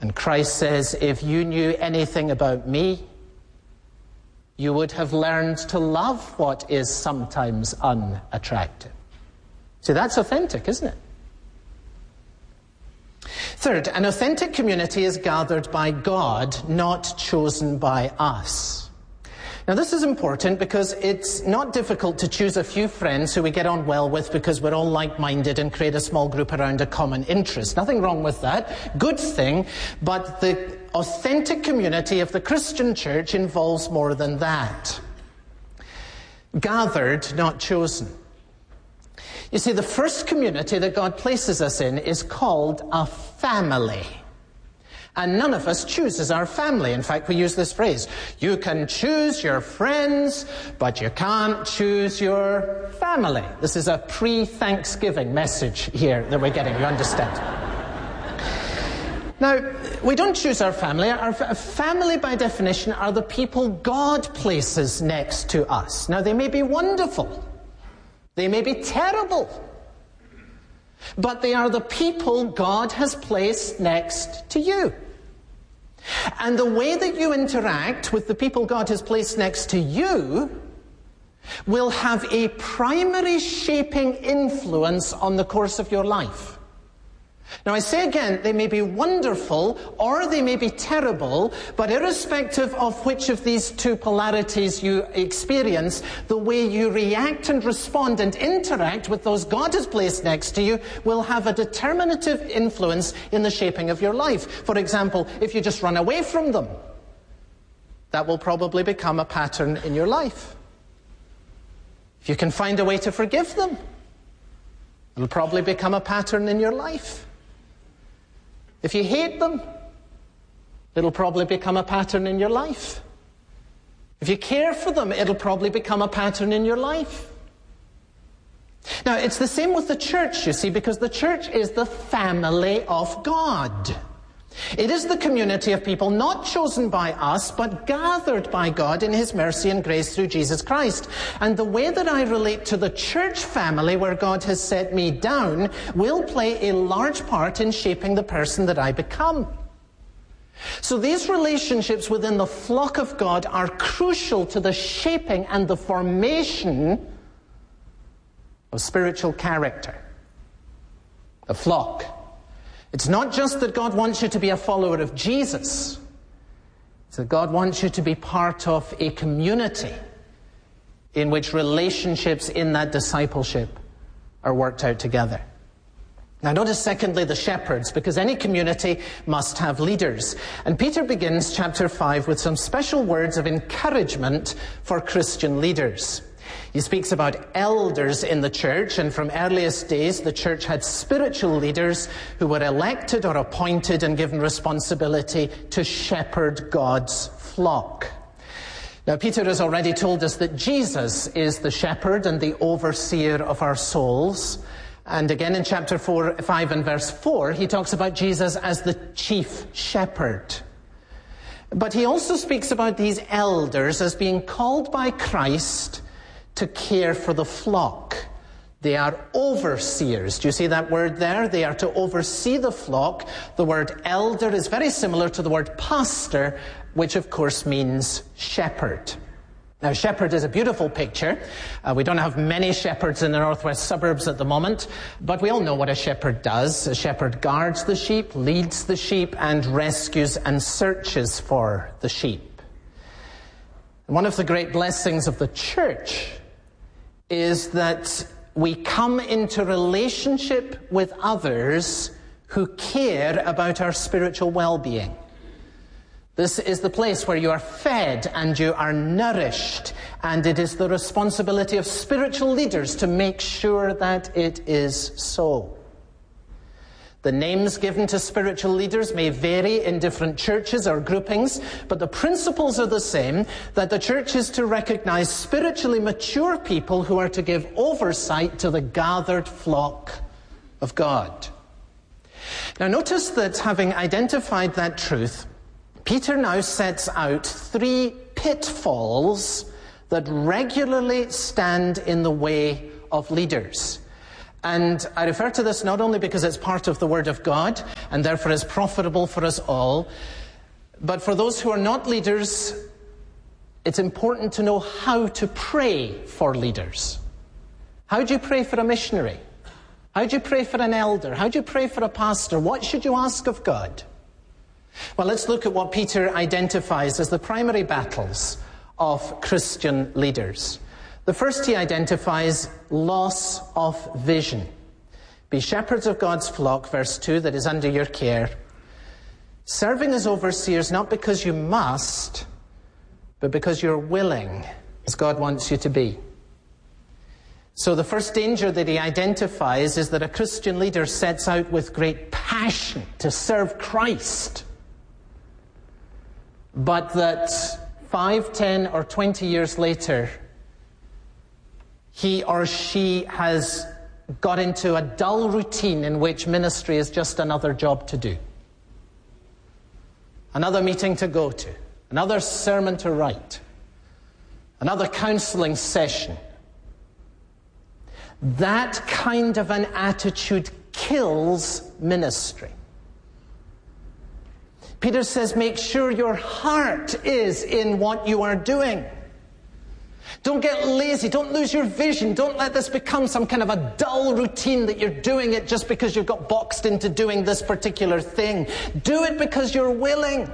And Christ says, if you knew anything about me, you would have learned to love what is sometimes unattractive. So that's authentic, isn't it? Third, an authentic community is gathered by God, not chosen by us. Now this is important because it's not difficult to choose a few friends who we get on well with because we're all like-minded and create a small group around a common interest. Nothing wrong with that. Good thing. But the authentic community of the Christian church involves more than that. Gathered, not chosen. You see, the first community that God places us in is called a family. And none of us chooses our family. In fact, we use this phrase, you can choose your friends, but you can't choose your family. This is a pre-Thanksgiving message here that we're getting, you understand. Now, we don't choose our family. Our family, by definition, are the people God places next to us. Now, they may be wonderful. They may be terrible. But they are the people God has placed next to you. And the way that you interact with the people God has placed next to you will have a primary shaping influence on the course of your life. Now I say again, they may be wonderful or they may be terrible, but irrespective of which of these two polarities you experience, the way you react and respond and interact with those God has placed next to you will have a determinative influence in the shaping of your life. For example, if you just run away from them, that will probably become a pattern in your life. If you can find a way to forgive them, it'll probably become a pattern in your life. If you hate them, it'll probably become a pattern in your life. If you care for them, it'll probably become a pattern in your life. Now, it's the same with the church, you see, because the church is the family of God. It is the community of people not chosen by us, but gathered by God in His mercy and grace through Jesus Christ. And the way that I relate to the church family where God has set me down will play a large part in shaping the person that I become. So these relationships within the flock of God are crucial to the shaping and the formation of spiritual character. The flock. It's not just that God wants you to be a follower of Jesus. It's that God wants you to be part of a community in which relationships in that discipleship are worked out together. Now notice secondly the shepherds, because any community must have leaders. And Peter begins chapter 5 with some special words of encouragement for Christian leaders. He speaks about elders in the church, and from earliest days the church had spiritual leaders who were elected or appointed and given responsibility to shepherd God's flock. Now Peter has already told us that Jesus is the shepherd and the overseer of our souls. And again in chapter 5 and verse 4, he talks about Jesus as the chief shepherd. But he also speaks about these elders as being called by Christ to care for the flock. They are overseers. Do you see that word there? They are to oversee the flock. The word elder is very similar to the word pastor, which of course means shepherd. Now, shepherd is a beautiful picture. We don't have many shepherds in the northwest suburbs at the moment, but we all know what a shepherd does. A shepherd guards the sheep, leads the sheep, and rescues and searches for the sheep. One of the great blessings of the church is that we come into relationship with others who care about our spiritual well-being. This is the place where you are fed and you are nourished, and it is the responsibility of spiritual leaders to make sure that it is so. The names given to spiritual leaders may vary in different churches or groupings, but the principles are the same, that the church is to recognize spiritually mature people who are to give oversight to the gathered flock of God. Now notice that having identified that truth, Peter now sets out 3 pitfalls that regularly stand in the way of leaders. And I refer to this not only because it's part of the Word of God, and therefore is profitable for us all. But for those who are not leaders, it's important to know how to pray for leaders. How do you pray for a missionary? How do you pray for an elder? How do you pray for a pastor? What should you ask of God? Well, let's look at what Peter identifies as the primary battles of Christian leaders. The first he identifies loss of vision. Be shepherds of God's flock, verse 2, that is under your care, serving as overseers not because you must, but because you're willing, as God wants you to be. So the first danger that he identifies is that a Christian leader sets out with great passion to serve Christ, but that 5, 10, or 20 years later, he or she has got into a dull routine in which ministry is just another job to do. Another meeting to go to, another sermon to write, another counseling session. That kind of an attitude kills ministry. Peter says, make sure your heart is in what you are doing. Don't get lazy. Don't lose your vision. Don't let this become some kind of a dull routine that you're doing it just because you've got boxed into doing this particular thing. Do it because you're willing.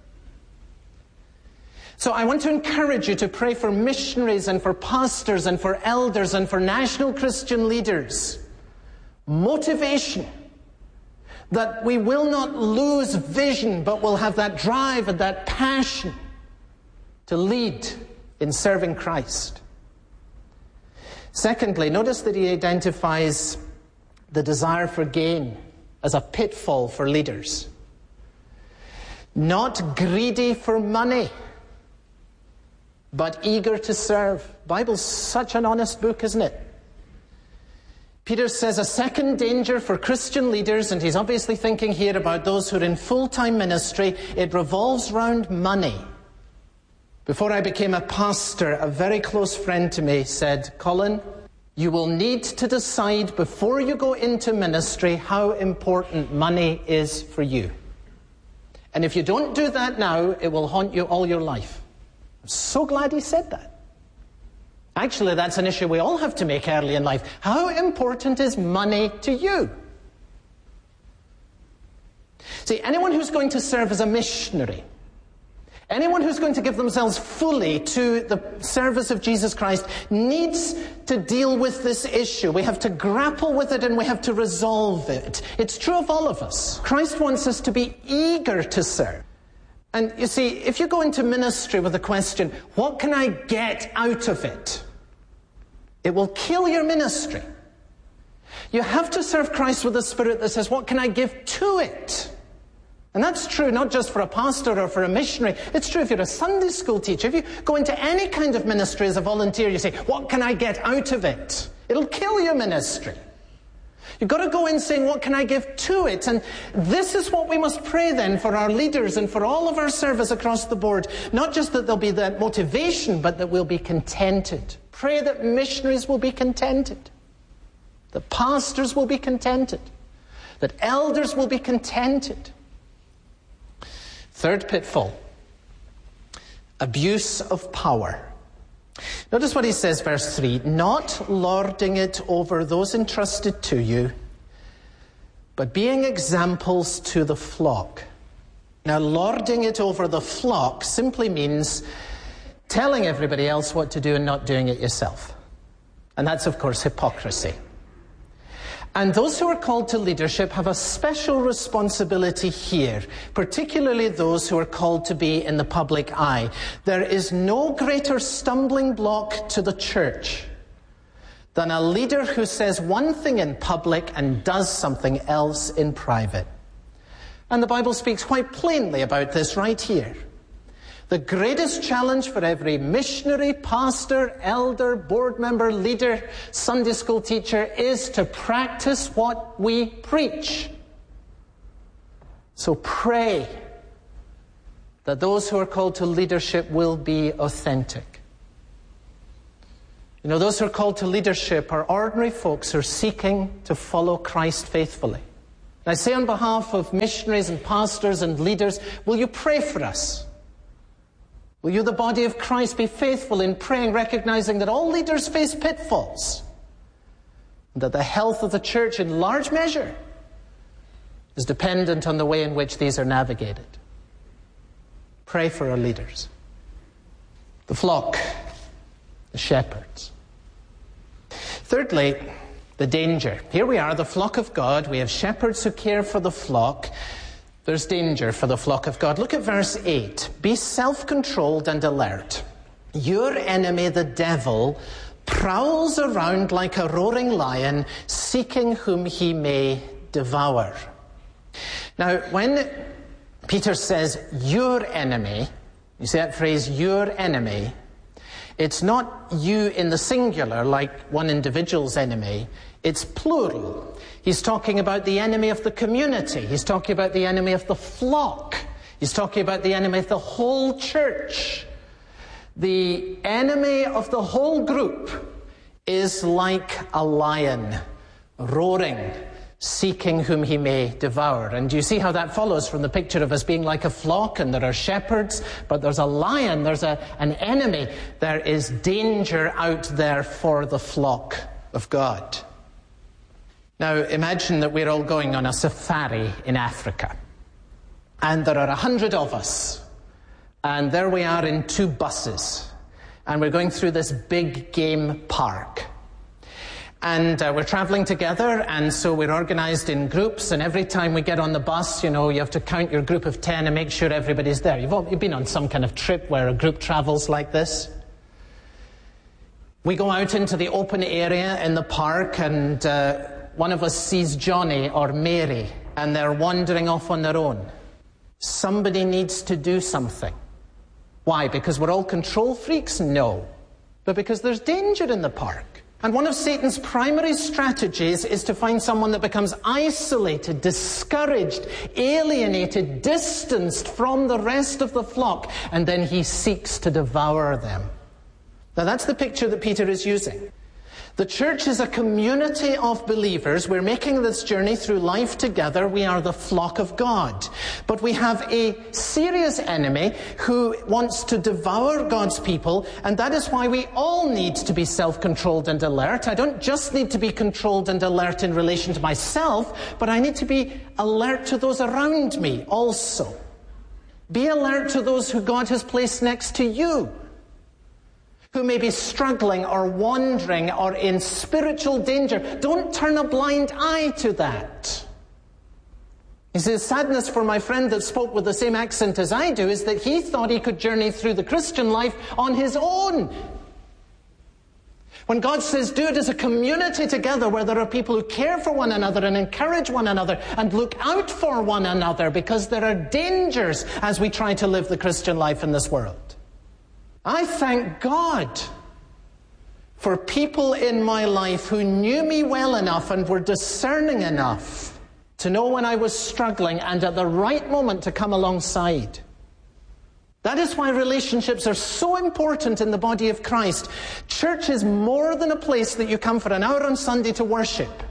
So I want to encourage you to pray for missionaries and for pastors and for elders and for national Christian leaders. Motivation. That we will not lose vision, but will have that drive and that passion to lead in serving Christ. Secondly, notice that he identifies the desire for gain as a pitfall for leaders. Not greedy for money, but eager to serve. The Bible's such an honest book, isn't it? Peter says a second danger for Christian leaders, and he's obviously thinking here about those who are in full-time ministry, it revolves around money. Before I became a pastor, a very close friend to me said, Colin, you will need to decide before you go into ministry how important money is for you. And if you don't do that now, it will haunt you all your life. I'm so glad he said that. Actually, that's an issue we all have to make early in life. How important is money to you? See, anyone who's going to serve as a missionary, anyone who's going to give themselves fully to the service of Jesus Christ needs to deal with this issue. We have to grapple with it and we have to resolve it. It's true of all of us. Christ wants us to be eager to serve. And you see, if you go into ministry with the question, what can I get out of it? It will kill your ministry. You have to serve Christ with a spirit that says, what can I give to it? And that's true not just for a pastor or for a missionary. It's true if you're a Sunday school teacher. If you go into any kind of ministry as a volunteer, you say, what can I get out of it? It'll kill your ministry. You've got to go in saying, what can I give to it? And this is what we must pray then for our leaders and for all of our service across the board. Not just that there'll be that motivation, but that we'll be contented. Pray that missionaries will be contented. That pastors will be contented. That elders will be contented. Third pitfall, abuse of power. Notice what he says, verse 3, not lording it over those entrusted to you, but being examples to the flock. Now, lording it over the flock simply means telling everybody else what to do and not doing it yourself. And that's, of course, hypocrisy. And those who are called to leadership have a special responsibility here, particularly those who are called to be in the public eye. There is no greater stumbling block to the church than a leader who says one thing in public and does something else in private. And the Bible speaks quite plainly about this right here. The greatest challenge for every missionary, pastor, elder, board member, leader, Sunday school teacher is to practice what we preach. So pray that those who are called to leadership will be authentic. You know, those who are called to leadership are ordinary folks who are seeking to follow Christ faithfully. I say on behalf of missionaries and pastors and leaders, will you pray for us? Will you, the body of Christ, be faithful in praying, recognizing that all leaders face pitfalls, and that the health of the church in large measure is dependent on the way in which these are navigated? Pray for our leaders. The flock, the shepherds. Thirdly, the danger. Here we are, the flock of God. We have shepherds who care for the flock. There's danger for the flock of God. Look at verse 8. Be self-controlled and alert. Your enemy, the devil, prowls around like a roaring lion, seeking whom he may devour. Now, when Peter says, your enemy, you see that phrase, your enemy, it's not you in the singular, like one individual's enemy. It's plural. He's talking about the enemy of the community. He's talking about the enemy of the flock. He's talking about the enemy of the whole church. The enemy of the whole group is like a lion, roaring, seeking whom he may devour. And you see how that follows from the picture of us being like a flock, and there are shepherds, but there's a lion, there's an enemy. There is danger out there for the flock of God. Now, imagine that we're all going on a safari in Africa, and there are 100 of us, and there we are in 2 buses, and we're going through this big game park. And we're traveling together, and so we're organized in groups, and every time we get on the bus, you have to count your group of 10 and make sure everybody's there. You've been on some kind of trip where a group travels like this. We go out into the open area in the park, and one of us sees Johnny or Mary, and they're wandering off on their own. Somebody needs to do something. Why? Because we're all control freaks? No. But because there's danger in the park. And one of Satan's primary strategies is to find someone that becomes isolated, discouraged, alienated, distanced from the rest of the flock, and then he seeks to devour them. Now that's the picture that Peter is using. The church is a community of believers. We're making this journey through life together. We are the flock of God. But we have a serious enemy who wants to devour God's people, and that is why we all need to be self-controlled and alert. I don't just need to be controlled and alert in relation to myself, but I need to be alert to those around me also. Be alert to those who God has placed next to you, who may be struggling or wandering or in spiritual danger. Don't turn a blind eye to that. You see, the sadness for my friend that spoke with the same accent as I do is that he thought he could journey through the Christian life on his own. When God says do it as a community together, where there are people who care for one another and encourage one another and look out for one another, because there are dangers as we try to live the Christian life in this world. I thank God for people in my life who knew me well enough and were discerning enough to know when I was struggling, and at the right moment to come alongside. That is why relationships are so important in the body of Christ. Church is more than a place that you come for an hour on Sunday to worship.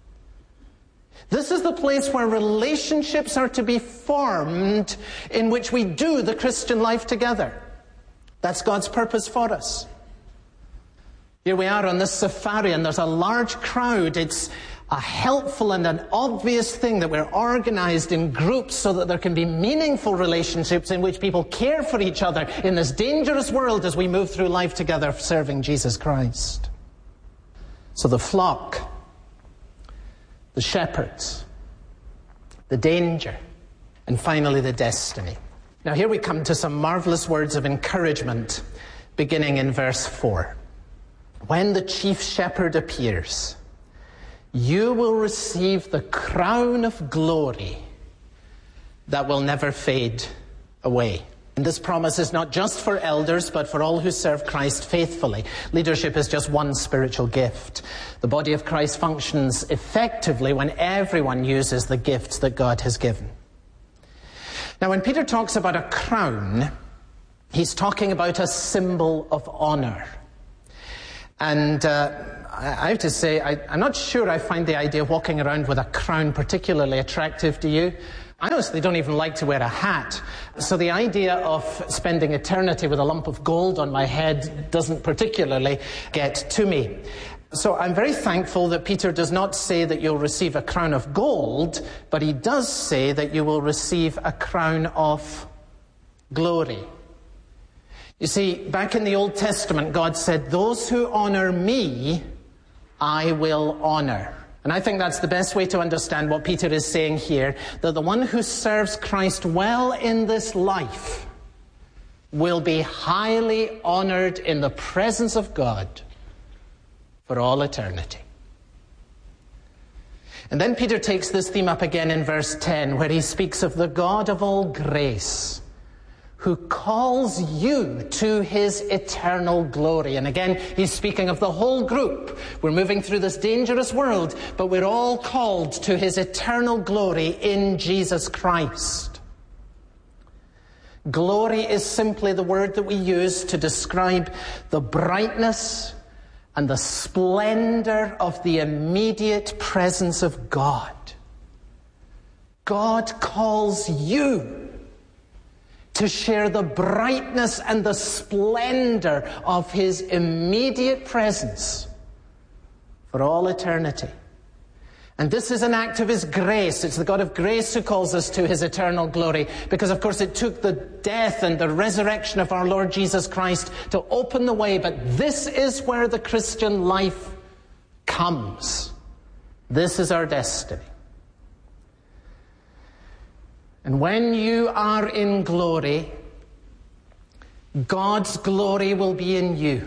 This is the place where relationships are to be formed, in which we do the Christian life together. That's God's purpose for us. Here we are on this safari, and there's a large crowd. It's a helpful and an obvious thing that we're organized in groups so that there can be meaningful relationships in which people care for each other in this dangerous world as we move through life together serving Jesus Christ. So the flock, the shepherds, the danger, and finally the destiny. Now here we come to some marvelous words of encouragement beginning in verse 4. When the chief shepherd appears, you will receive the crown of glory that will never fade away. And this promise is not just for elders, but for all who serve Christ faithfully. Leadership is just one spiritual gift. The body of Christ functions effectively when everyone uses the gifts that God has given. Now, when Peter talks about a crown, he's talking about a symbol of honor. And I have to say, I'm not sure I find the idea of walking around with a crown particularly attractive to you. I honestly don't even like to wear a hat. So the idea of spending eternity with a lump of gold on my head doesn't particularly get to me. So I'm very thankful that Peter does not say that you'll receive a crown of gold, but he does say that you will receive a crown of glory. You see, back in the Old Testament, God said, "Those who honor me, I will honor." And I think that's the best way to understand what Peter is saying here, that the one who serves Christ well in this life will be highly honored in the presence of God for all eternity. And then Peter takes this theme up again in verse 10, where he speaks of the God of all grace, who calls you to his eternal glory. And again, he's speaking of the whole group. We're moving through this dangerous world, but we're all called to his eternal glory in Jesus Christ. Glory is simply the word that we use to describe the brightness and the splendor of the immediate presence of God. God calls you to share the brightness and the splendor of his immediate presence for all eternity. And this is an act of his grace. It's the God of grace who calls us to his eternal glory, because of course it took the death and the resurrection of our Lord Jesus Christ to open the way, but this is where the Christian life comes. This is our destiny. And when you are in glory, God's glory will be in you.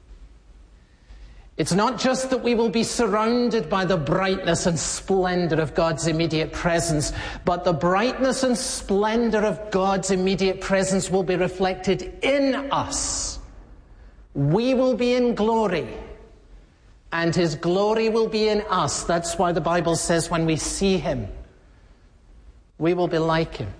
It's not just that we will be surrounded by the brightness and splendor of God's immediate presence, but the brightness and splendor of God's immediate presence will be reflected in us. We will be in glory, and his glory will be in us. That's why the Bible says when we see him, we will be like him.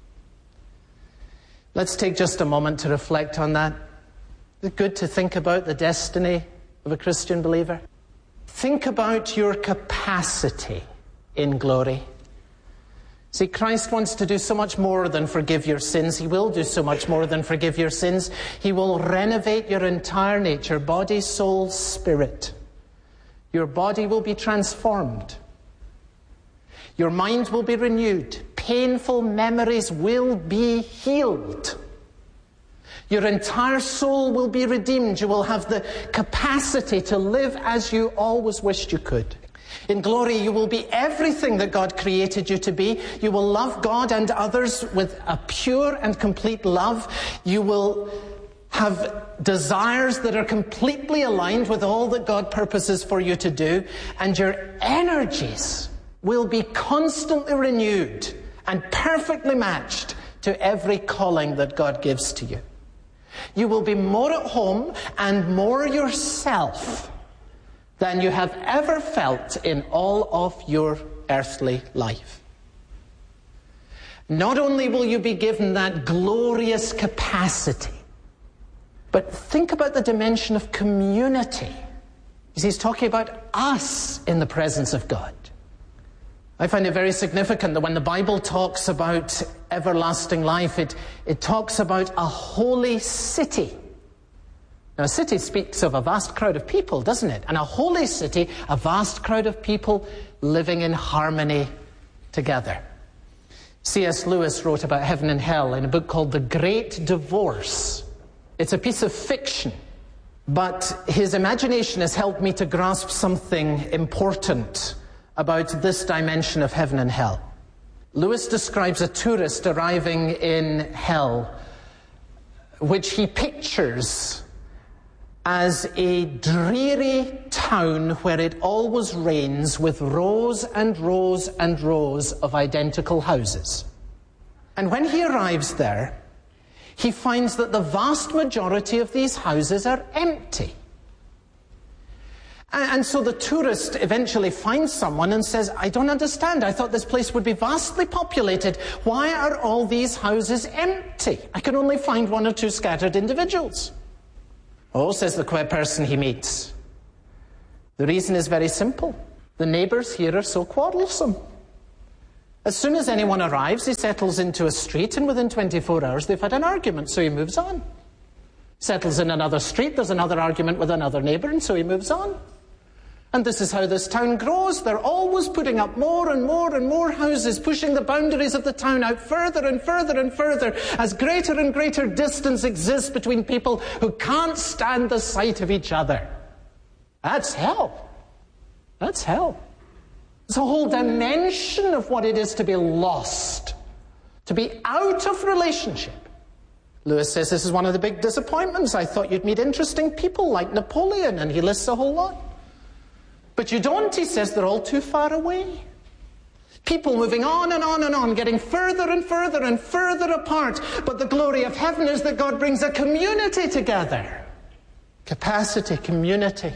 Let's take just a moment to reflect on that. Is it good to think about the destiny of a Christian believer? Think about your capacity in glory. See, Christ wants to do so much more than forgive your sins. He will do so much more than forgive your sins. He will renovate your entire nature, body, soul, spirit. Your body will be transformed. Your mind will be renewed. Painful memories will be healed. Your entire soul will be redeemed. You will have the capacity to live as you always wished you could. In glory, you will be everything that God created you to be. You will love God and others with a pure and complete love. You will have desires that are completely aligned with all that God purposes for you to do. And your energies will be constantly renewed and perfectly matched to every calling that God gives to you. You will be more at home and more yourself than you have ever felt in all of your earthly life. Not only will you be given that glorious capacity, but think about the dimension of community. He's talking about us in the presence of God. I find it very significant that when the Bible talks about everlasting life, it talks about a holy city. Now, a city speaks of a vast crowd of people, doesn't it? And a holy city, a vast crowd of people living in harmony together. C.S. Lewis wrote about heaven and hell in a book called The Great Divorce. It's a piece of fiction, but his imagination has helped me to grasp something important about this dimension of heaven and hell. Lewis describes a tourist arriving in hell, which he pictures as a dreary town where it always rains, with rows and rows and rows of identical houses. And when he arrives there, he finds that the vast majority of these houses are empty. And so the tourist eventually finds someone and says, I don't understand. I thought this place would be vastly populated. Why are all these houses empty? I can only find one or two scattered individuals. Oh, says the person he meets, The reason is very simple. The neighbours here are so quarrelsome. As soon as anyone arrives, he settles into a street, and within 24 hours they've had an argument, so he moves on. Settles in another street, there's another argument with another neighbour, and so he moves on. And this is how this town grows. They're always putting up more and more and more houses, pushing the boundaries of the town out further and further and further, as greater and greater distance exists between people who can't stand the sight of each other. That's hell. That's hell. It's a whole dimension of what it is to be lost, to be out of relationship. Lewis says this is one of the big disappointments. I thought you'd meet interesting people like Napoleon, and he lists a whole lot. But you don't, he says, they're all too far away. People moving on and on and on, getting further and further and further apart. But the glory of heaven is that God brings a community together. Capacity, community,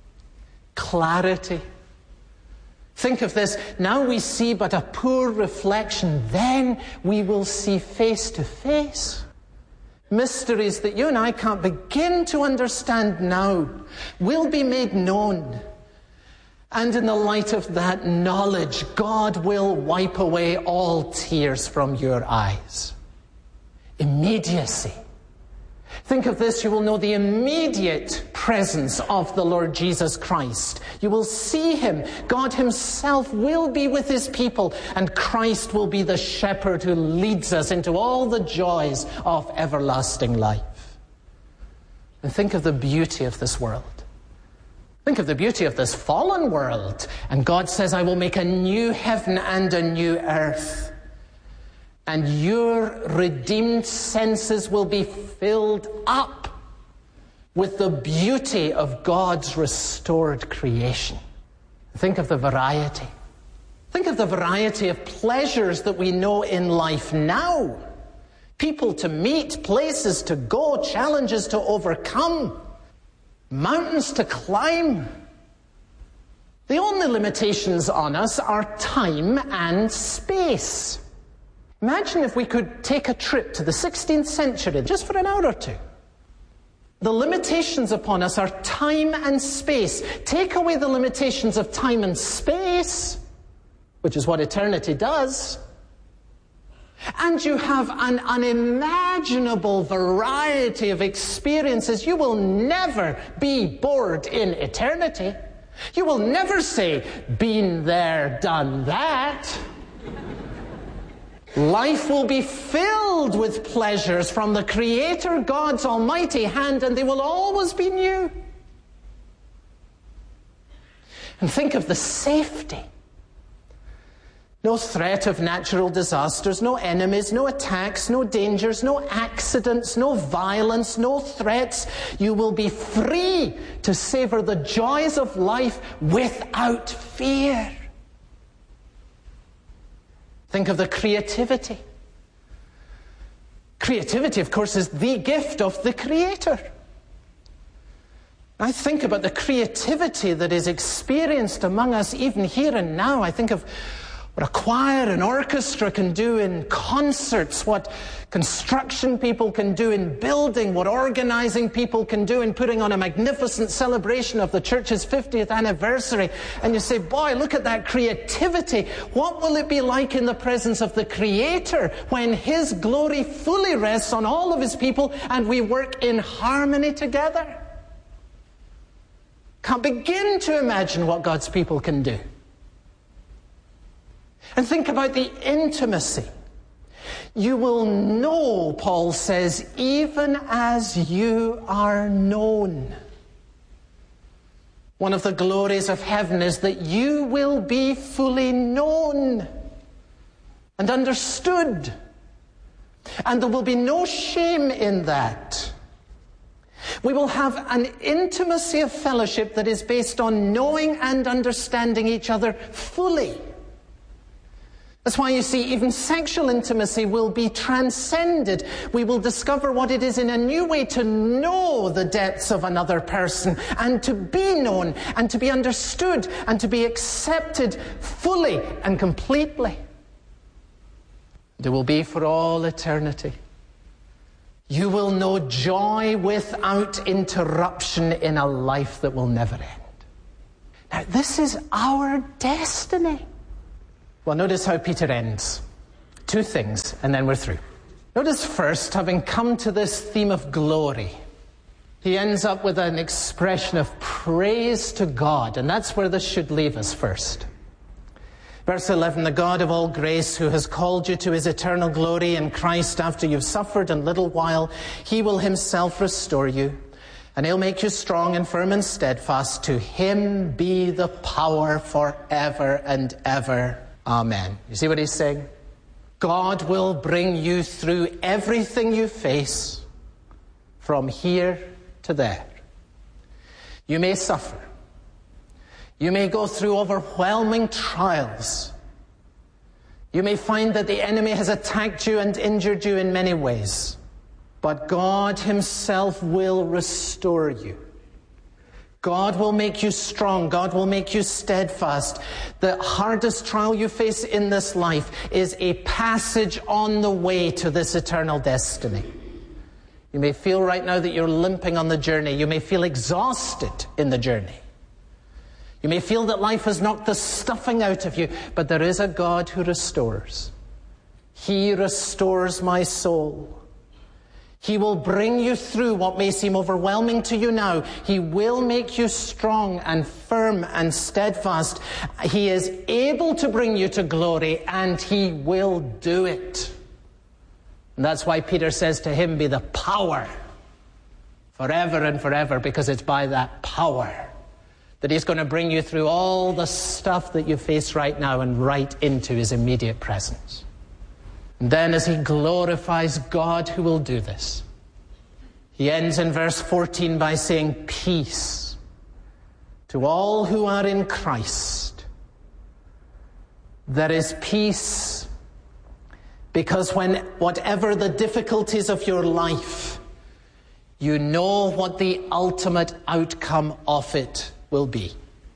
clarity. Think of this. Now we see but a poor reflection. Then we will see face to face. Mysteries that you and I can't begin to understand now will be made known. And in the light of that knowledge, God will wipe away all tears from your eyes. Immediacy. Think of this, you will know the immediate presence of the Lord Jesus Christ. You will see him. God himself will be with his people, and Christ will be the shepherd who leads us into all the joys of everlasting life. And think of the beauty of this world. Think of the beauty of this fallen world. And God says, I will make a new heaven and a new earth. And your redeemed senses will be filled up with the beauty of God's restored creation. Think of the variety. Think of the variety of pleasures that we know in life now. People to meet, places to go, challenges to overcome, mountains to climb. The only limitations on us are time and space. Imagine if we could take a trip to the 16th century just for an hour or two. The limitations upon us are time and space. Take away the limitations of time and space, which is what eternity does, and you have an unimaginable variety of experiences. You will never be bored in eternity. You will never say, been there, done that. Life will be filled with pleasures from the Creator God's almighty hand, and they will always be new. And think of the safety. No threat of natural disasters, no enemies, no attacks, no dangers, no accidents, no violence, no threats. You will be free to savor the joys of life without fear. Think of the creativity. Creativity, of course, is the gift of the Creator. I think about the creativity that is experienced among us even here and now. I think of what a choir and orchestra can do in concerts, what construction people can do in building, what organizing people can do in putting on a magnificent celebration of the church's 50th anniversary. And you say, boy, look at that creativity. What will it be like in the presence of the Creator when his glory fully rests on all of his people and we work in harmony together? Can't begin to imagine what God's people can do. And think about the intimacy. You will know, Paul says, even as you are known. One of the glories of heaven is that you will be fully known and understood. And there will be no shame in that. We will have an intimacy of fellowship that is based on knowing and understanding each other fully. That's why you see even sexual intimacy will be transcended. We will discover what it is in a new way to know the depths of another person and to be known and to be understood and to be accepted fully and completely. It will be for all eternity. You will know joy without interruption in a life that will never end. Now, this is our destiny. Well, notice how Peter ends. 2 things, and then we're through. Notice first, having come to this theme of glory, he ends up with an expression of praise to God, and that's where this should leave us first. Verse 11, the God of all grace, who has called you to his eternal glory in Christ after you've suffered a little while, he will himself restore you, and he'll make you strong and firm and steadfast. To him be the power forever and ever. Amen. You see what he's saying? God will bring you through everything you face from here to there. You may suffer. You may go through overwhelming trials. You may find that the enemy has attacked you and injured you in many ways. But God himself will restore you. God will make you strong. God will make you steadfast. The hardest trial you face in this life is a passage on the way to this eternal destiny. You may feel right now that you're limping on the journey. You may feel exhausted in the journey. You may feel that life has knocked the stuffing out of you, but there is a God who restores. He restores my soul. He will bring you through what may seem overwhelming to you now. He will make you strong and firm and steadfast. He is able to bring you to glory, and he will do it. And that's why Peter says to him be the power forever and forever, because it's by that power that he's going to bring you through all the stuff that you face right now and right into his immediate presence. And then as he glorifies God who will do this, he ends in verse 14 by saying, peace to all who are in Christ. There is peace because whatever the difficulties of your life, you know what the ultimate outcome of it will be.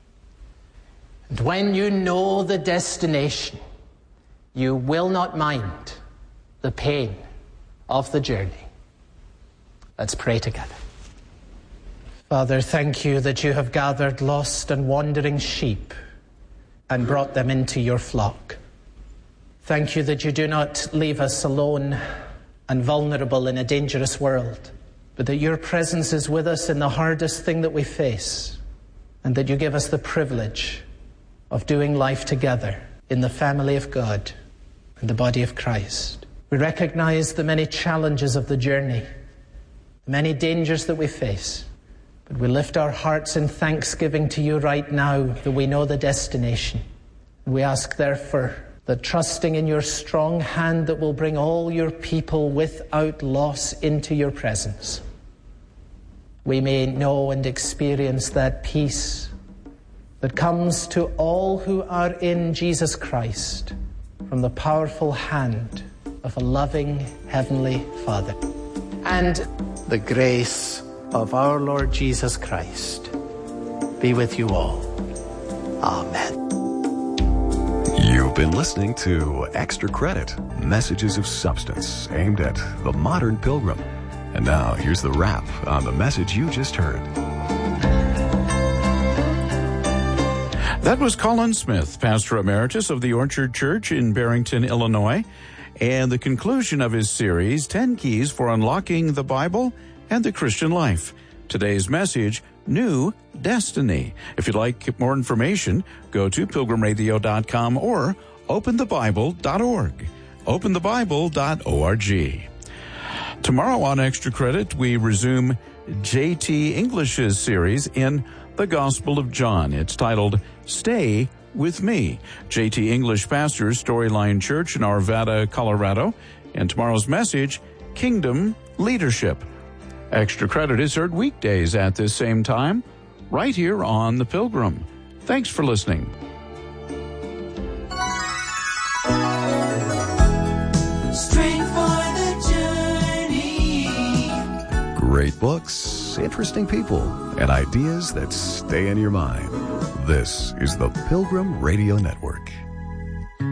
And when you know the destination, you will not mind the pain of the journey. Let's pray together. Father, thank you that you have gathered lost and wandering sheep and brought them into your flock. Thank you that you do not leave us alone and vulnerable in a dangerous world, but that your presence is with us in the hardest thing that we face, and that you give us the privilege of doing life together in the family of God and the body of Christ. We recognize the many challenges of the journey, the many dangers that we face, but we lift our hearts in thanksgiving to you right now that we know the destination. We ask, therefore, that trusting in your strong hand that will bring all your people without loss into your presence, we may know and experience that peace that comes to all who are in Jesus Christ from the powerful hand of a loving Heavenly Father. And the grace of our Lord Jesus Christ be with you all. Amen. You've been listening to Extra Credit, Messages of Substance, aimed at the modern pilgrim. And now, here's the wrap on the message you just heard. That was Colin Smith, Pastor Emeritus of the Orchard Church in Barrington, Illinois, and the conclusion of his series, 10 Keys for Unlocking the Bible and the Christian Life. Today's message, New Destiny. If you'd like more information, go to pilgrimradio.com or openthebible.org. openthebible.org. Tomorrow on Extra Credit, we resume J.T. English's series in the Gospel of John. It's titled, Stay With Me. J.T. English pastors Storyline Church in Arvada, Colorado. And tomorrow's message, Kingdom Leadership. Extra Credit is heard weekdays at this same time, right here on The Pilgrim. Thanks for listening. Strength for the journey. Great books, interesting people, and ideas that stay in your mind. This is the Pilgrim Radio Network.